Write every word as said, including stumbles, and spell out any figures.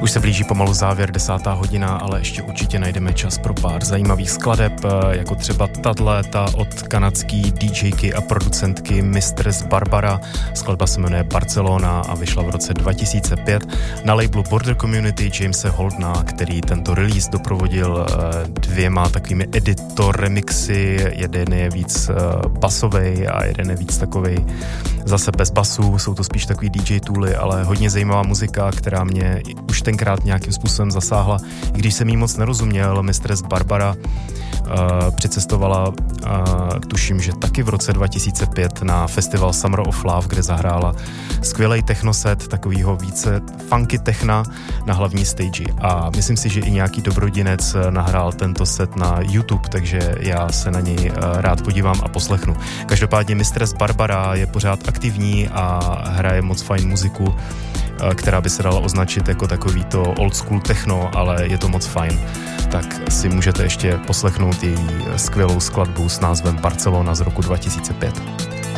Už se blíží pomalu závěr, desátá hodina, ale ještě určitě najdeme čas pro pár zajímavých skladeb, jako třeba tato od kanadský DJky a producentky Mistress Barbara. Skladba se jmenuje Barcelona a vyšla v roce dva tisíce pět na labelu Border Community Jamese Holdna, který tento release doprovodil dvěma takovými editor remixy. Jeden je víc basovej a jeden je víc takovej zase bez basů. Jsou to spíš takový D J tooly, ale hodně zajímavá muzika, která mě už tenkrát nějakým způsobem zasáhla. I když jsem jí moc nerozuměl, Mistress Barbara uh, přicestovala, uh, tuším, že taky v roce dva tisíce pět na festival Summer of Love, kde zahrála skvělej technoset, takovýho více funky techna na hlavní stage. A myslím si, že i nějaký dobrodinec nahrál tento set na YouTube, takže já se na něj uh, rád podívám a poslechnu. Každopádně Mistress Barbara je pořád aktivní a hraje moc fajn muziku, která by se dala označit jako takový to old school techno, ale je to moc fajn. Tak si můžete ještě poslechnout její skvělou skladbu s názvem Barcelona z roku dva tisíce pět.